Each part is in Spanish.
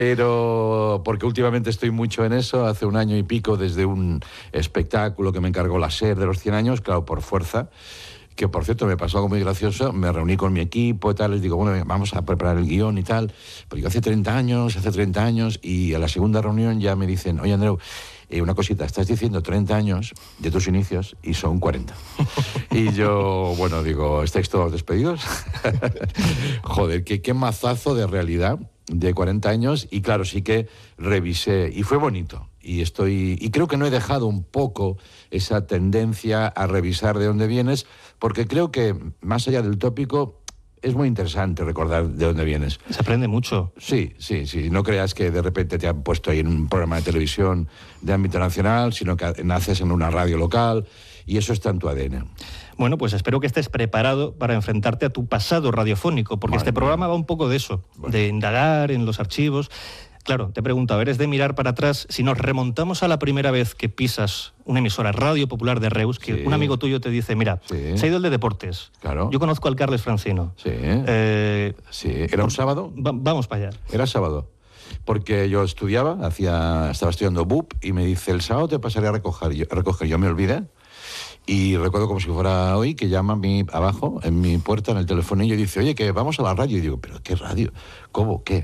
Pero porque últimamente estoy mucho en eso, hace un año y pico, desde un espectáculo que me encargó la SER de los 100 años, claro, por fuerza, que por cierto me pasó algo muy gracioso, me reuní con mi equipo y tal, les digo, bueno, vamos a preparar el guión y tal, porque hace 30 años, y a la segunda reunión ya me dicen, oye, Andreu, una cosita, estás diciendo 30 años de tus inicios y son 40. Y yo, bueno, digo, ¿estáis todos despedidos? Joder, qué mazazo de realidad de 40 años, y claro, sí que revisé, y fue bonito, y creo que no he dejado un poco esa tendencia a revisar de dónde vienes, porque creo que, más allá del tópico, es muy interesante recordar de dónde vienes. Se aprende mucho. Sí. No creas que de repente te han puesto ahí en un programa de televisión de ámbito nacional, sino que naces en una radio local, y eso está en tu ADN. Bueno, pues espero que estés preparado para enfrentarte a tu pasado radiofónico, porque este programa va un poco de eso, de indagar en los archivos. Claro, te pregunto, ¿eres de mirar para atrás? Si nos remontamos a la primera vez que pisas una emisora Radio Popular de Reus, que un amigo tuyo te dice, mira, se ha ido el de deportes. Claro. Yo conozco al Carles Francino. Sí. ¿Era un sábado? Vamos para allá. Era sábado. Porque yo estaba estudiando BUP, y me dice, el sábado te pasaré a recoger. Yo me olvidé. Y recuerdo como si fuera hoy que llama a mí abajo, en mi puerta, en el telefonillo, y dice, oye, que vamos a la radio. Y digo, ¿pero qué radio? ¿Cómo? ¿Qué?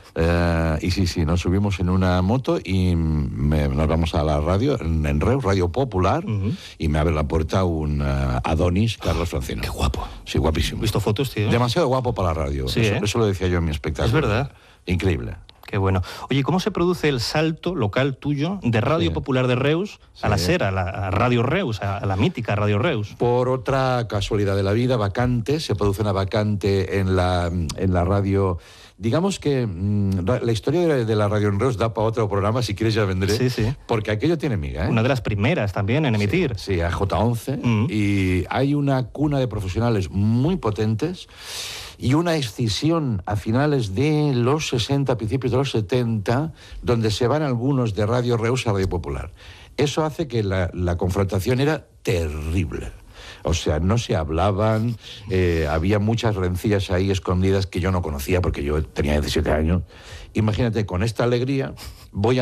Y sí, nos subimos en una moto y nos vamos a la radio, en Reus, Radio Popular, y me abre la puerta un Adonis, Carlos Francino. ¡Qué guapo! Sí, guapísimo. ¿He visto fotos, tío? Demasiado guapo para la radio. Sí, eso lo decía yo en mi espectáculo. Es verdad. Increíble. Qué bueno. Oye, ¿cómo se produce el salto local tuyo de Radio Popular de Reus a la SER, a Radio Reus, a la mítica Radio Reus? Por otra casualidad de la vida, se produce una vacante en la radio. Digamos que la historia de la radio en Reus da para otro programa, si quieres ya vendré, porque aquello tiene miga, ¿eh? Una de las primeras también en emitir. Sí, a J11, y hay una cuna de profesionales muy potentes, y una escisión a finales de los 60, principios de los 70, donde se van algunos de Radio Reus a Radio Popular. Eso hace que la confrontación era terrible. O sea, no se hablaban, había muchas rencillas ahí escondidas que yo no conocía porque yo tenía 17 años. Imagínate, con esta alegría voy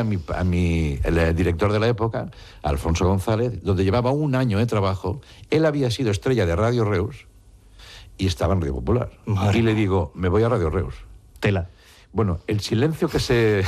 el director de la época, Alfonso González, donde llevaba un año de trabajo. Él había sido estrella de Radio Reus y estaba en Radio Popular. Madre. Y le digo, me voy a Radio Reus. Tela. Bueno, el silencio que se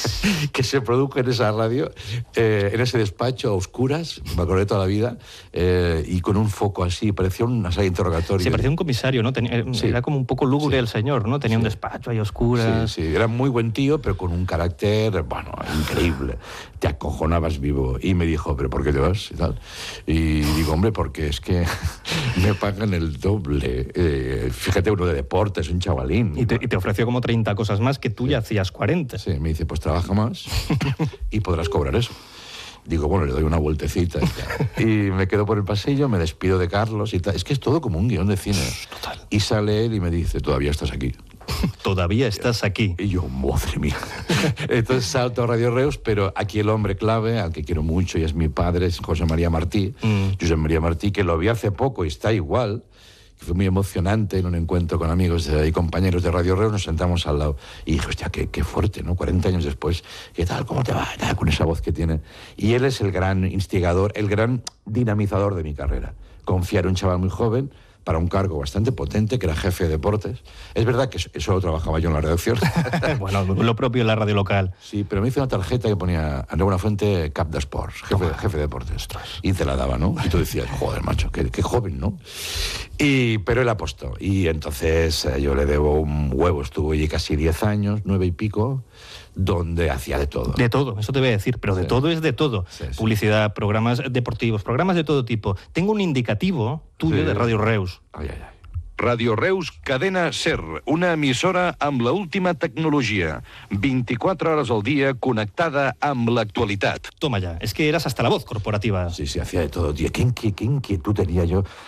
produjo en esa radio, en ese despacho a oscuras, me acordé toda la vida, y con un foco así, parecía una sala de interrogatorio. Sí, parecía un comisario, ¿no? Era como un poco lúgubre el señor, ¿no? Tenía un despacho ahí a oscuras. Sí, era muy buen tío, pero con un carácter, bueno, increíble. Te acojonabas vivo. Y me dijo, ¿pero por qué te vas? Y tal. Y digo, hombre, porque es que me pagan el doble. Fíjate, uno de deportes, un chavalín. Y te ofreció como 30 cosas más que tú ya hacías 40. Sí, me dice, pues trabaja más y podrás cobrar eso. Digo, bueno, le doy una vueltecita y me quedo por el pasillo, me despido de Carlos y tal. Es que es todo como un guión de cine. Total. Y sale él y me dice, todavía estás aquí. Todavía estás aquí. Y yo, madre mía. Entonces salto a Radio Reus, pero aquí el hombre clave, al que quiero mucho y es mi padre, es José María Martí. José María Martí, que lo vi hace poco y está igual. Fue muy emocionante en un encuentro con amigos y compañeros de Radio Reus, nos sentamos al lado y dije, hostia, qué fuerte, ¿no? 40 años después, ¿qué tal? ¿Cómo te va? Con esa voz que tiene. Y él es el gran instigador, el gran dinamizador de mi carrera. Confiar en un chaval muy joven para un cargo bastante potente, que era jefe de deportes. Es verdad que eso lo trabajaba yo en la redacción. Bueno, lo propio en la radio local. Sí, pero me hice una tarjeta que ponía Andreu Buenafuente, Cap d'Esports, jefe de deportes. Y te la daba, ¿no? Y tú decías, joder, macho, qué joven, ¿no? Pero él apostó. Y entonces yo le debo un huevo. Estuvo allí casi 10 años, 9 y pico, donde hacía de todo. De todo, eso te voy a decir, pero de todo es de todo. Sí. Publicidad, programas deportivos, programas de todo tipo. Tengo un indicativo tuyo de Radio Reus. Ai. Radio Reus, cadena SER, una emissora amb la última tecnologia. 24 hores al dia connectada amb l'actualitat. Toma ya, es que eras hasta la voz corporativa. Sí, hacía de todo, tío. ¿Qué inquietud tenía yo?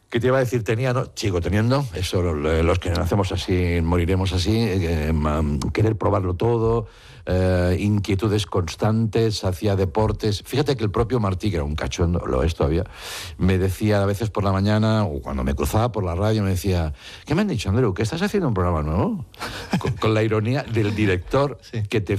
¿Qué te iba a decir? Tenía, ¿no? Sigo teniendo, eso, los que nacemos así, moriremos así, querer probarlo todo, inquietudes constantes, hacía deportes. Fíjate que el propio Martí, que era un cachondo, lo es todavía, me decía a veces por la mañana, o cuando me cruzaba por la radio, me decía, ¿qué me han dicho, Andreu? ¿Que estás haciendo un programa nuevo? Con la ironía del director, sí, que te